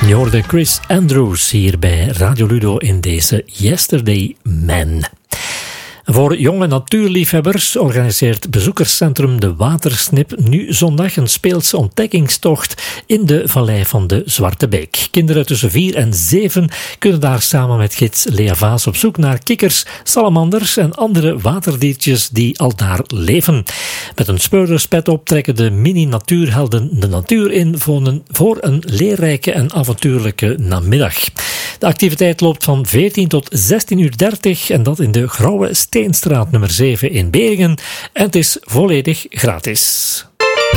Je hoorde Chris Andrews hier bij Radio Ludo in deze Yesterday Man. Voor jonge natuurliefhebbers organiseert bezoekerscentrum De Watersnip nu zondag een speelse ontdekkingstocht in de vallei van de Zwarte Beek. Kinderen tussen 4 en 7 kunnen daar samen met gids Lea Vaas op zoek naar kikkers, salamanders en andere waterdiertjes die al daar leven. Met een speurderspet op trekken de mini-natuurhelden de natuur in voor een leerrijke en avontuurlijke namiddag. De activiteit loopt van 14 tot 16:30 en dat in de Grauwe Steenstraat nummer 7 in Beringen en het is volledig gratis.